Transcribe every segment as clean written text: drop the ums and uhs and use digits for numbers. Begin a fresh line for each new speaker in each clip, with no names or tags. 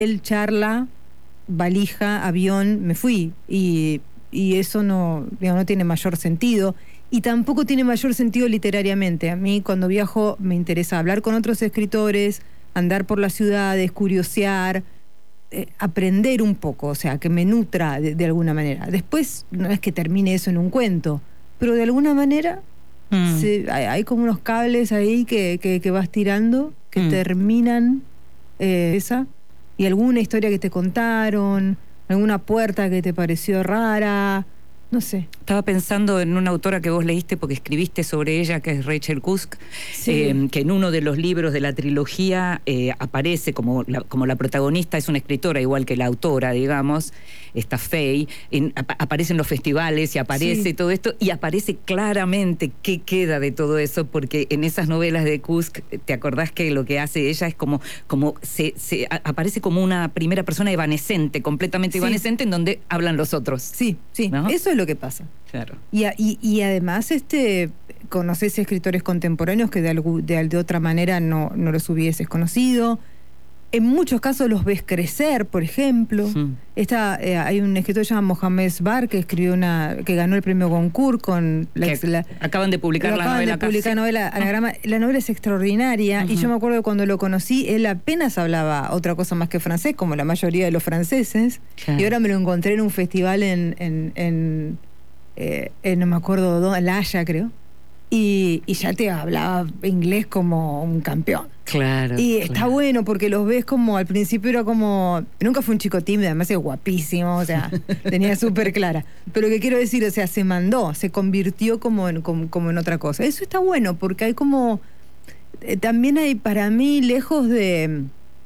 Él charla, valija, avión, me fui. Y eso no, digamos, no tiene mayor sentido. Y tampoco tiene mayor sentido literariamente. A mí cuando viajo me interesa hablar con otros escritores, andar por las ciudades, curiosear, aprender un poco, o sea, que me nutra de alguna manera. Después no es que termine eso en un cuento, pero de alguna manera hay como unos cables ahí que vas tirando, que terminan esa, y alguna historia que te contaron, alguna puerta que te pareció rara, no sé.
Estaba pensando en una autora que vos leíste porque escribiste sobre ella, que es Rachel Cusk,
Sí.
que en uno de los libros de la trilogía aparece como la protagonista, es una escritora igual que la autora, digamos, esta Faye, aparece en los festivales y aparece todo esto, y aparece claramente qué queda de todo eso, porque en esas novelas de Cusk, ¿te acordás que lo que hace ella es como aparece como una primera persona evanescente, completamente evanescente, en donde hablan los otros?
Sí,
¿no?
Eso es lo que pasa.
Claro.
Y además conoces escritores contemporáneos que de otra manera no los hubieses conocido. En muchos casos los ves crecer, por ejemplo. Hay un escritor llamado Mohamed Sbar que escribió que ganó el premio Goncourt con
acaban de publicar la novela.
Anagrama. La novela es extraordinaria, y yo me acuerdo que cuando lo conocí, él apenas hablaba otra cosa más que francés, como la mayoría de los franceses. Claro. Y ahora me lo encontré en un festival en no me acuerdo dónde, en La Haya, creo. Y ya te hablaba inglés como un campeón.
Claro.
Y está bueno porque los ves como, al principio era como, nunca fue un chico tímido, además es guapísimo, o sea, tenía súper clara. Pero lo que quiero decir, o sea, se convirtió como en otra cosa. Eso está bueno porque hay como, también hay para mí, lejos de,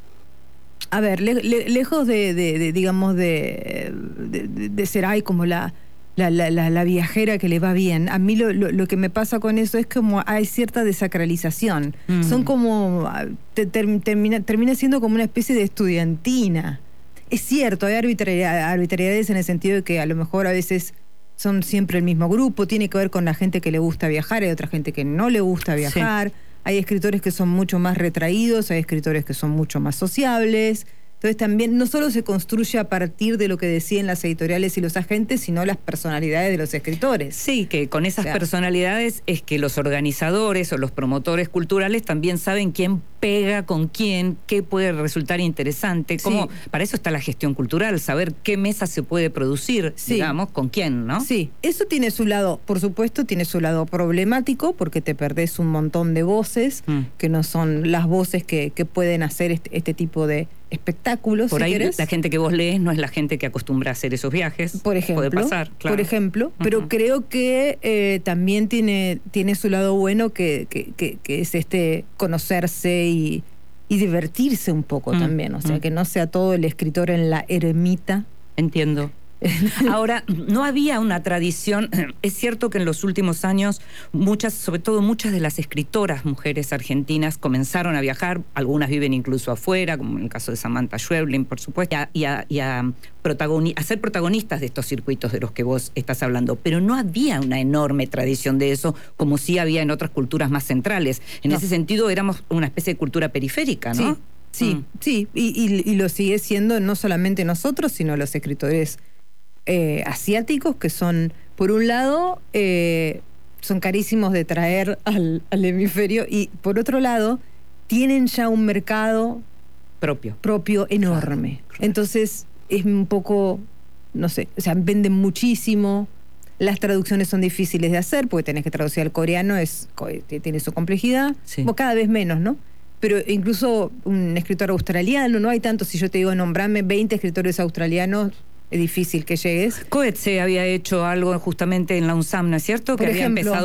a ver, lejos de digamos, de ser ahí como la viajera que le va bien. A mí lo que me pasa con eso es como hay cierta desacralización. Son como termina siendo como una especie de estudiantina. Es cierto, hay arbitrariedades en el sentido de que a lo mejor a veces son siempre el mismo grupo, tiene que ver con la gente que le gusta viajar, hay otra gente que no le gusta viajar, hay escritores que son mucho más retraídos, hay escritores que son mucho más sociables. Entonces también no solo se construye a partir de lo que decían las editoriales y los agentes, sino las personalidades de los escritores.
Sí, que con esas personalidades es que los organizadores o los promotores culturales también saben quién pega con quién, qué puede resultar interesante. Para eso está la gestión cultural, saber qué mesa se puede producir, digamos, con quién, ¿no?
Sí, eso tiene su lado, por supuesto, tiene su lado problemático, porque te perdés un montón de voces que no son las voces que pueden hacer este tipo de espectáculos.
Por ahí la gente que vos lees no es la gente que acostumbra a hacer esos viajes.
Por ejemplo.
Puede pasar, claro.
Por ejemplo, pero creo que también tiene su lado bueno que es conocerse y divertirse un poco también. O sea, que no sea todo el escritor en la ermita.
Entiendo. Ahora, no había una tradición. Es cierto que en los últimos años sobre todo muchas de las escritoras mujeres argentinas comenzaron a viajar, algunas viven incluso afuera, como en el caso de Samantha Schweblin, por supuesto, y a ser protagonistas de estos circuitos de los que vos estás hablando, pero no había una enorme tradición de eso, como sí había en otras culturas más centrales. En ese sentido éramos una especie de cultura periférica, ¿no?
Sí, y lo sigue siendo no solamente nosotros, sino los escritores asiáticos, que son, por un lado, son carísimos de traer al hemisferio, y por otro lado, tienen ya un mercado propio enorme. Claro. Entonces, es un poco, no sé, o sea, venden muchísimo, las traducciones son difíciles de hacer, porque tenés que traducir al coreano, tiene su complejidad, o cada vez menos, ¿no? Pero incluso un escritor australiano, no hay tanto, si yo te digo, nombrame 20 escritores australianos, es difícil que llegues.
Coetzee había hecho algo justamente en la UNSAM, ¿no es cierto?
Por ejemplo,
había empezado